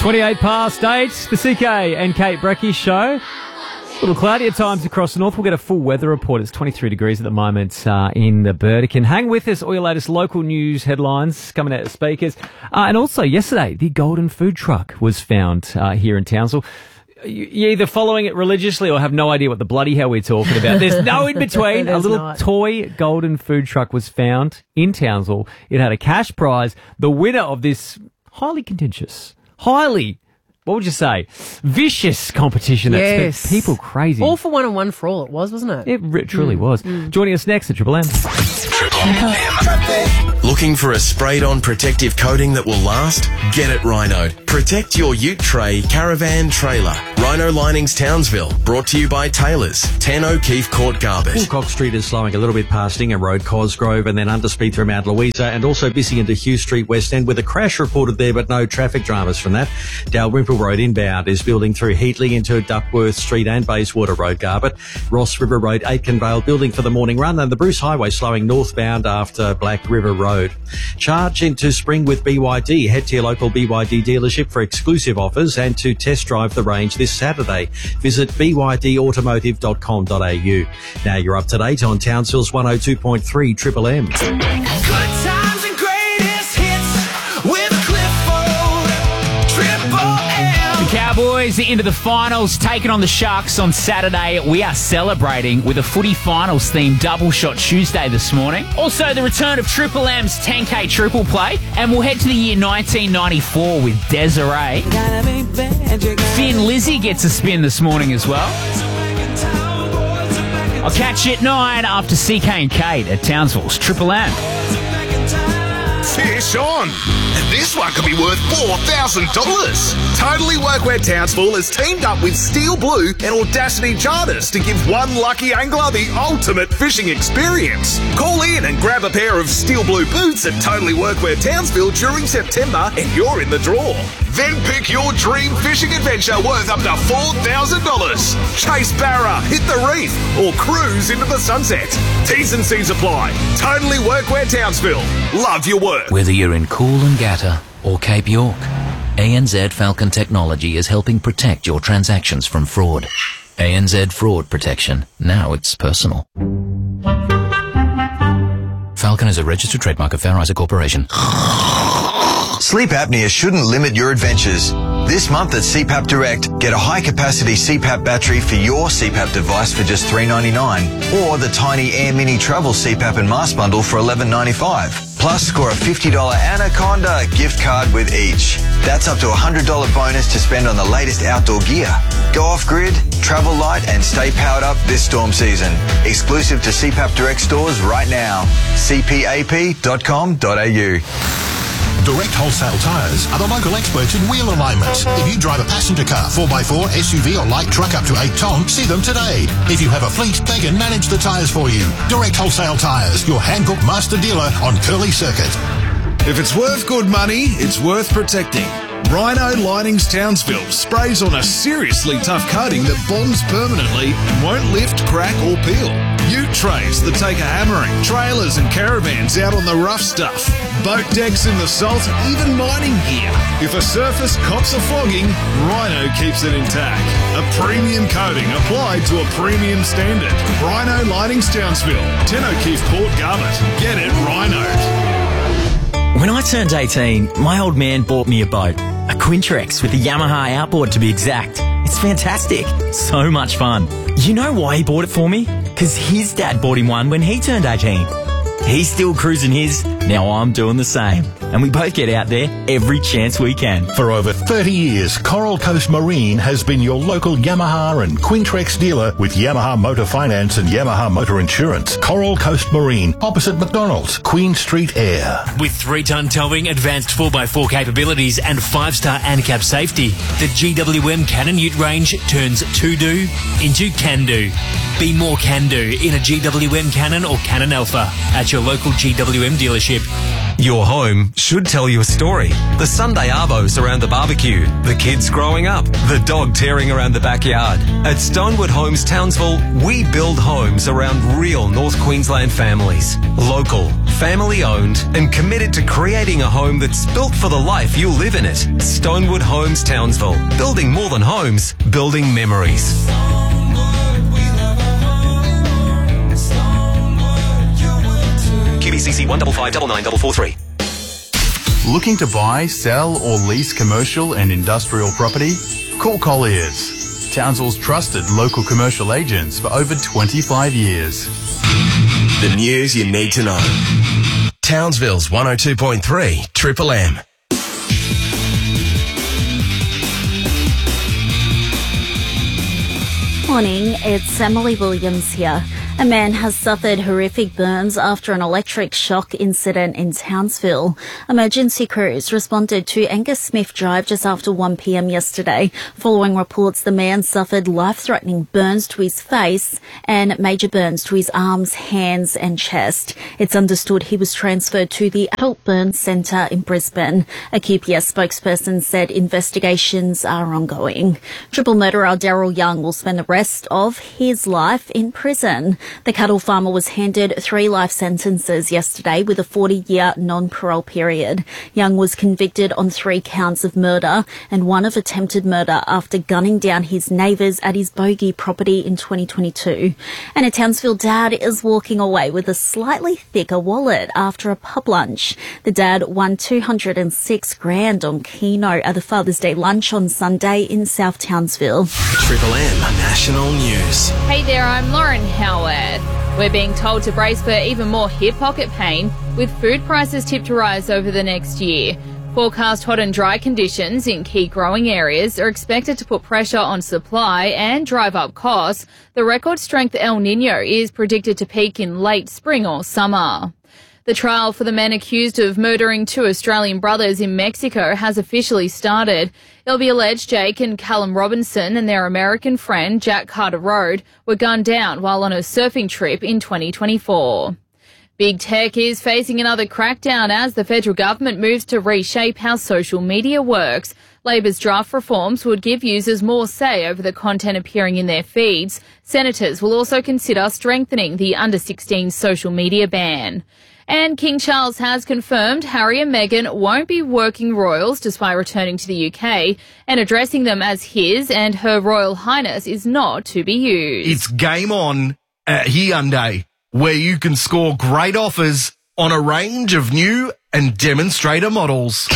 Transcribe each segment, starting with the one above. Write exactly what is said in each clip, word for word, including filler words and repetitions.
twenty-eight past eight, the C K and Kate Brecky show. A little cloudy at times across the north. We'll get a full weather report. It's twenty-three degrees at the moment uh, in the Burdekin. Hang with us, all your latest local news headlines coming out of speakers. Uh, and also, yesterday, the Golden Food Truck was found uh, here in Townsville. You're either following it religiously or have no idea what the bloody hell we're talking about. There's no in between. A little not. toy golden food truck was found in Townsville. It had a cash prize. The winner of this highly contentious, highly, what would you say, vicious competition that Yes. spent people crazy. All for one and one for all, it was, wasn't it? It re- truly was. Joining us next at Triple M. Triple M. Looking for a sprayed-on protective coating that will last? Get it Rhino. Protect your ute tray, caravan, trailer. Rhino Linings Townsville. Brought to you by Taylors. ten O'Keefe Court, Garbett. Woolcock Street is slowing a little bit past Ingham Road, Cosgrove, and then under speed through Mount Louisa, and also busy into Hugh Street West End with a crash reported there, but no traffic dramas from that. Dalrymple Road inbound is building through Heatley into Duckworth Street and Bayswater Road, Garbett. Ross River Road, Aitken Vale building for the morning run, and the Bruce Highway slowing northbound after Black River Road. Charge into spring with B Y D. Head to your local B Y D dealership for exclusive offers and to test drive the range this Saturday. Visit b y d automotive dot com dot a u. Now you're up to date on Townsville's one oh two point three Triple M. Good times and greatest hits with Clifford, Triple M. The Cowboys into the finals, taking on the Sharks on Saturday. We are celebrating with a footy finals themed double shot Tuesday this morning. Also, the return of Triple M's ten K triple play, and we'll head to the year nineteen ninety-four with Desiree. Finn Lizzie gets a spin this morning as well. I'll catch you at nine after C K and Kate at Townsville's Triple M. Fish on! This one could be worth four thousand dollars. Totally Workwear Townsville has teamed up with Steel Blue and Audacity Charters to give one lucky angler the ultimate fishing experience. Call in and grab a pair of Steel Blue boots at Totally Workwear Townsville during September and you're in the draw. Then pick your dream fishing adventure worth up to four thousand dollars. Chase barra, hit the reef, or cruise into the sunset. T's and C's apply. Totally Workwear Townsville. Love your work. Whether you're in Coolangatta or Cape York, A N Z Falcon Technology is helping protect your transactions from fraud. A N Z Fraud Protection. Now it's personal. Falcon is a registered trademark of Fair Isaac Corporation. Sleep apnea shouldn't limit your adventures. This month at C PAP Direct, get a high-capacity C PAP battery for your C PAP device for just three dollars ninety-nine, or the tiny Air Mini Travel C PAP and Mask Bundle for eleven dollars ninety-five. Plus, score a fifty dollars Anaconda gift card with each. That's up to a one hundred dollars bonus to spend on the latest outdoor gear. Go off-grid, travel light, and stay powered up this storm season. Exclusive to C PAP Direct stores right now. c p a p dot com dot a u. Direct Wholesale Tyres are the local experts in wheel alignment. If you drive a passenger car, four by four, S U V or light truck up to eight tonne, see them today. If you have a fleet, they can manage the tyres for you. Direct Wholesale Tyres, your Hancock master dealer on Curly Circuit. If it's worth good money, it's worth protecting. Rhino Linings Townsville sprays on a seriously tough coating that bonds permanently and won't lift, crack or peel. Ute trays that take a hammering, trailers and caravans out on the rough stuff, boat decks in the salt, even mining gear. If a surface cops a flogging, Rhino keeps it intact. A premium coating applied to a premium standard. Rhino Linings Townsville, ten O'Keefe Court, Garbett. Get it rhinoed. When I turned eighteen, my old man bought me a boat. A Quintrex with a Yamaha outboard to be exact. It's fantastic. So much fun. You know why he bought it for me? Because his dad bought him one when he turned eighteen. He's still cruising his, now I'm doing the same. And we both get out there every chance we can. For over thirty years, Coral Coast Marine has been your local Yamaha and Quintrex dealer with Yamaha Motor Finance and Yamaha Motor Insurance. Coral Coast Marine, opposite McDonald's, Queen Street Air. With three-ton towing, advanced four by four capabilities and five-star ANCAP safety, the G W M Cannon Ute range turns to-do into can-do. Be more can-do in a G W M Cannon or Cannon Alpha at your local G W M dealership. Your home should tell you a story. The Sunday arvos around the barbecue, the kids growing up, the dog tearing around the backyard. At Stonewood Homes Townsville, we build homes around real North Queensland families. Local, family-owned and committed to creating a home that's built for the life you'll live in it. Stonewood Homes Townsville. Building more than homes, building memories. Q B C C one five five nine nine four four three. Looking to buy, sell or lease commercial and industrial property? Call Colliers, Townsville's trusted local commercial agents for over twenty-five years. The news you need to know. Townsville's one oh two point three Triple M. Morning, it's Emily Williams here. A man has suffered horrific burns after an electric shock incident in Townsville. Emergency crews responded to Angus Smith Drive just after one p m yesterday, following reports the man suffered life-threatening burns to his face and major burns to his arms, hands and chest. It's understood he was transferred to the Adult Burn Centre in Brisbane. A Q P S spokesperson said investigations are ongoing. Triple murderer Daryl Young will spend the rest of his life in prison. The cattle farmer was handed three life sentences yesterday with a forty-year non-parole period. Young was convicted on three counts of murder and one of attempted murder after gunning down his neighbours at his bogey property in twenty twenty-two. And a Townsville dad is walking away with a slightly thicker wallet after a pub lunch. The dad won two hundred six grand on Keno at the Father's Day lunch on Sunday in South Townsville. Triple M National News. Hey there, I'm Lauren Howard. We're being told to brace for even more hip pocket pain, with food prices tipped to rise over the next year. Forecast hot and dry conditions in key growing areas are expected to put pressure on supply and drive up costs. The record strength El Niño is predicted to peak in late spring or summer. The trial for the men accused of murdering two Australian brothers in Mexico has officially started. It'll be alleged Jake and Callum Robinson and their American friend Jack Carter Road were gunned down while on a surfing trip in twenty twenty-four. Big tech is facing another crackdown as the federal government moves to reshape how social media works. Labor's draft reforms would give users more say over the content appearing in their feeds. Senators will also consider strengthening the under sixteen social media ban. And King Charles has confirmed Harry and Meghan won't be working royals despite returning to the U K, and addressing them as his and Her Royal Highness is not to be used. It's game on at Hyundai, where you can score great offers on a range of new and demonstrator models.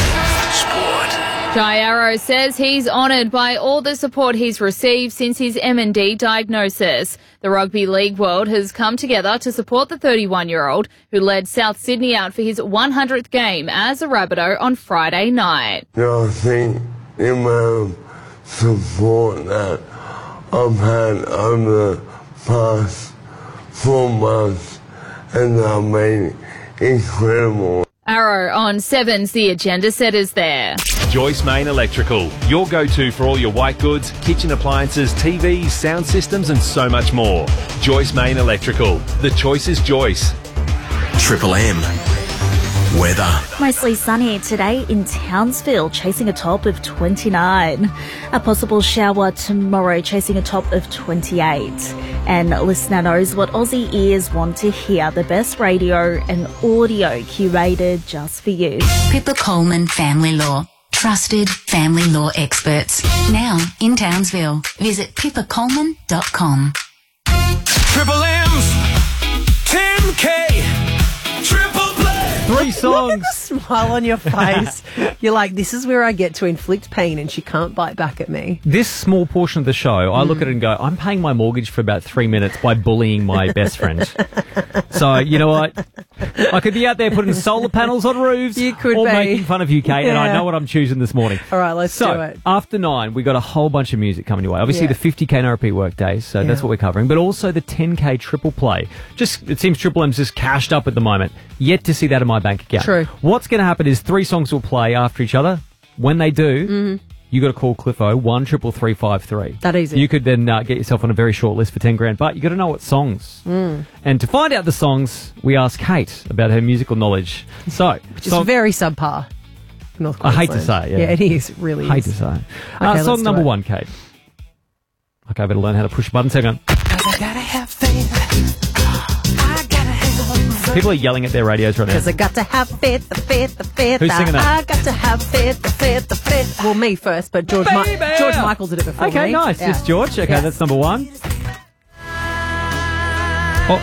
Jai Arrow says he's honoured by all the support he's received since his M and D diagnosis. The Rugby League world has come together to support the thirty-one-year-old who led South Sydney out for his one hundredth game as a Rabbitoh on Friday night. I think the amount of support that I've had over the past four months has been incredible. Arrow on Seven's The Agenda Setters there. Joyce Main Electrical, your go-to for all your white goods, kitchen appliances, T Vs, sound systems and so much more. Joyce Main Electrical. The choice is Joyce. Triple M. Weather. Mostly sunny today in Townsville, chasing a top of twenty-nine. A possible shower tomorrow, chasing a top of twenty-eight. And listener knows what Aussie ears want to hear. The best radio and audio curated just for you. Pippa Coleman Family Law. Trusted family law experts. Now in Townsville. Visit pippa coleman dot com. Triple M's ten K Triple Play. Three songs. Look at the smile on your face. You're like, this is where I get to inflict pain and she can't bite back at me. This small portion of the show, I look at it and go, I'm paying my mortgage for about three minutes by bullying my best friend. So, you know what? I could be out there putting solar panels on roofs You could or be. making fun of you, Kate, and I Yeah. know what I'm choosing this morning. All right, let's so, do it. after nine, we got a whole bunch of music coming your way. Obviously, Yeah. the fifty K N R P work days, so that's Yeah. what we're covering, but also the ten K triple play. Just, it seems Triple M's just cashed up at the moment. Yet to see that in my bank account. True. What's going to happen is three songs will play after each other. When they do, Mm-hmm. you got to call Cliffo one triple three five three. That easy. You could then uh, get yourself on a very short list for ten grand, but you got to know what songs. Mm. And to find out the songs, we asked Kate about her musical knowledge. So, Which is very subpar. North I hate to Queensland. say it. Yeah, Yeah, it is. It really hate is. to say. Okay, uh, let's song do number it. one, Kate. Okay, I better learn how to push a button. Second. People are yelling at their radios right now. Because I got to have faith, the faith, the faith. Who's singing that? I got to have faith, the faith, the faith. Well, me first, but George, Mi- Baby! George Michael did it before Okay, me. nice. Yeah. It's George. Okay, Yeah. that's number one. Oh.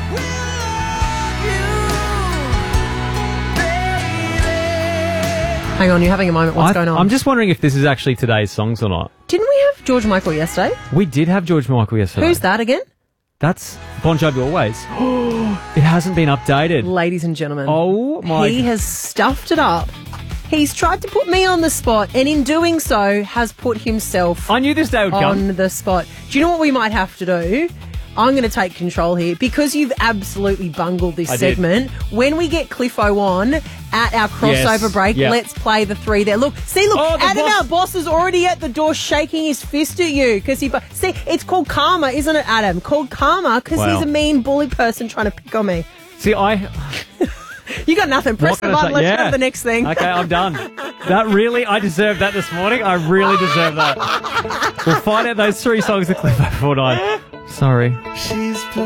Hang on, you're having a moment. What's I, going on? I'm just wondering if this is actually today's songs or not. Didn't we have George Michael yesterday? We did have George Michael yesterday. Who's that again? That's Bon Jovi Always. It hasn't been updated. Ladies and gentlemen. Oh, my... He has stuffed it up. He's tried to put me on the spot, and in doing so, has put himself I knew this day would on come. the spot. Do you know what we might have to do? I'm going to take control here because you've absolutely bungled this I did. segment. When we get Cliffo on at our crossover Yes. break, Yep. let's play the three there. Look, see, look, Oh, the Adam, boss- our boss, is already at the door shaking his fist at you because he. bu- See, it's called karma, isn't it, Adam? Called karma because Wow. he's a mean bully person trying to pick on me. See, I... You got nothing. Press What the can I button. say? Let's Yeah. go to the next thing. Okay, I'm done. That really, I deserved that this morning. I really deserve that. We'll find out those three songs at Cliff oh four nine. Sorry. She